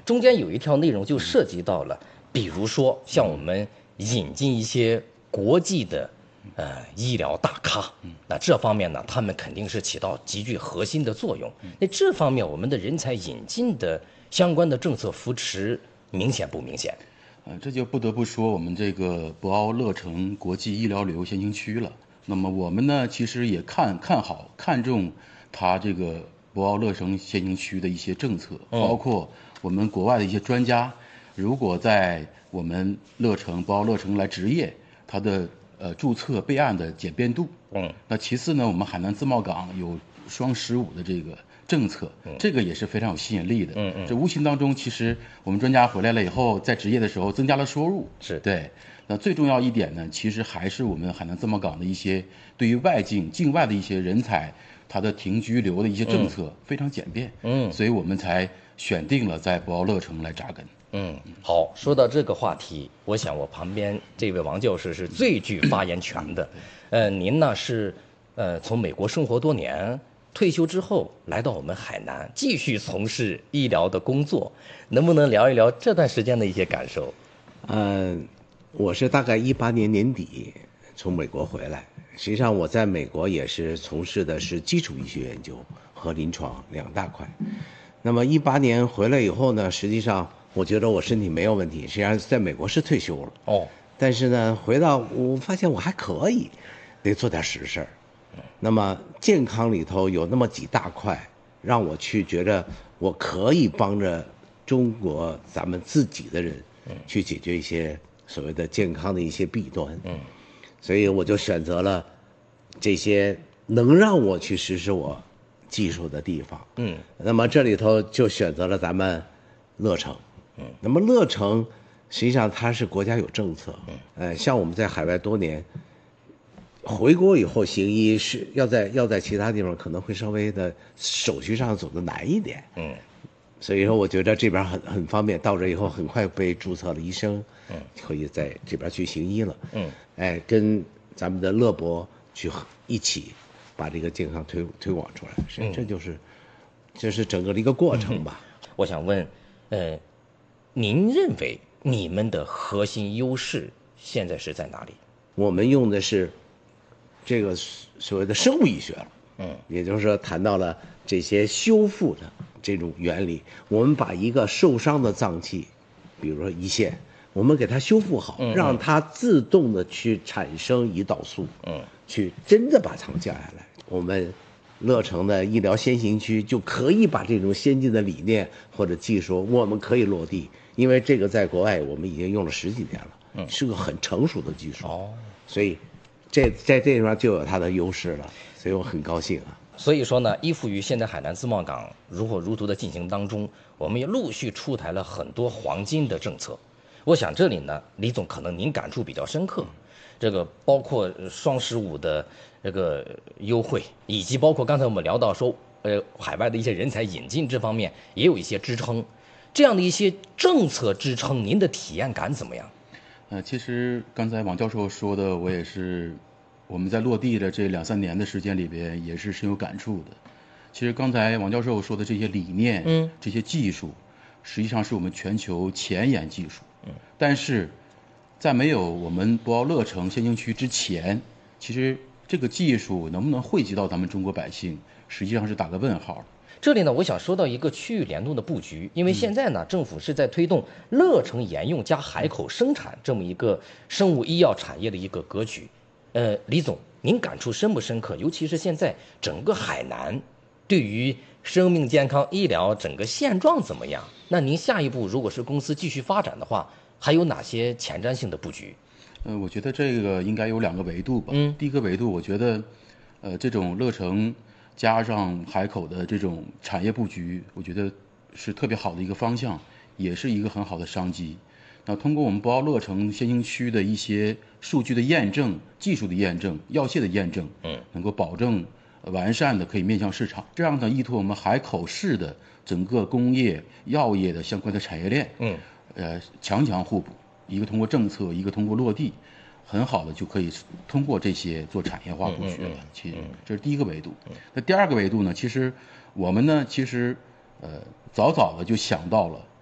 中间有一条内容就涉及到了，比如说像我们引进一些国际的医疗大咖，那这方面呢，他们肯定是起到极具核心的作用。那这方面我们的人才引进的相关的政策扶持明显不明显？ 这就不得不说我们这个博鳌乐城国际医疗旅游先行区了。那么我们呢，其实也看重它这个博鳌乐城先行区的一些政策，包括我们国外的一些专家，如果在我们博鳌乐城来执业，它的注册备案的简便度。那其次呢，我们海南自贸港有双15的这个政策，这个也是非常有吸引力的。这无形当中，其实我们专家回来了以后，在执业的时候增加了收入。 是对。那最重要一点呢，其实还是我们海南自贸港的一些对于境外的一些人才，它的停居留的一些政策非常简便。所以我们才选定了在博鳌乐城来扎根。 好，说到这个话题，我想我旁边这位王教授是最具发言权的。您呢是从美国生活多年，退休之后来到我们海南，继续从事医疗的工作，能不能聊一聊这段时间的一些感受？ 我是大概18年年底从美国回来，实际上我在美国也是从事的是基础医学研究和临床2大块。那么18年回来以后呢，实际上我觉得我身体没有问题，实际上在美国是退休了。但是呢，回到我发现我还可以，得做点实事。那么健康里头有那么几大块，让我去觉得我可以帮着中国咱们自己的人去解决一些所谓的健康的一些弊端。所以我就选择了这些能让我去实施我技术的地方。那么这里头就选择了咱们乐城。那么乐城实际上它是国家有政策。像我们在海外多年，回国以后行医是要在其他地方可能会稍微的手续上走得难一点。所以说我觉得这边很方便，到这以后很快被注册了医生，可以在这边去行医了。跟咱们的乐博去一起把这个健康推广出来。这是整个的一个过程吧。 我想问，您认为你们的核心优势现在是在哪里？ 我们用的是这个所谓的生物医学了。也就是说谈到了这些修复的这种原理，我们把一个受伤的脏器，比如说胰腺，我们给它修复好，让它自动的去产生胰岛素，去真的把它降下来。我们乐城的医疗先行区就可以把这种先进的理念或者技术，我们可以落地，因为这个在国外我们已经用了10几年了，是个很成熟的技术。所以在这地方就有它的优势了，所以我很高兴啊。 所以说呢，依附于现在海南自贸港如火如荼的进行当中，我们也陆续出台了很多黄金的政策。我想这里呢，李总可能您感触比较深刻，这个包括双15的这个优惠，以及包括刚才我们聊到说，海外的一些人才引进这方面也有一些支撑，这样的一些政策支撑，您的体验感怎么样？ 其实刚才王教授说的，我也是。我们在落地的这2、3年的时间里边，也是深有感触的。其实刚才王教授说的这些理念，这些技术，实际上是我们全球前沿技术。但是，在没有我们博鳌乐城先行区之前，其实这个技术能不能惠及到咱们中国百姓，实际上是打个问号。 这里呢，我想说到一个区域联动的布局，因为现在呢，政府是在推动乐城沿用加海口生产这么一个生物医药产业的一个格局。李总，您感触深不深刻？尤其是现在整个海南对于生命健康医疗整个现状怎么样？那您下一步如果是公司继续发展的话，还有哪些前瞻性的布局？ 我觉得这个应该有2个维度吧。第一个维度，我觉得，这种乐城加上海口的这种产业布局，我觉得是特别好的一个方向，也是一个很好的商机。那通过我们博鳌乐城先行区的一些数据的验证、技术的验证、药械的验证，能够保证完善的可以面向市场，这样呢依托我们海口市的整个工业、药业的相关的产业链，强互补，一个通过政策，一个通过落地，很好的就可以通过这些做产业化布局了。其实这是第一个维度。那第2个维度呢，其实我们呢，早早的就想到了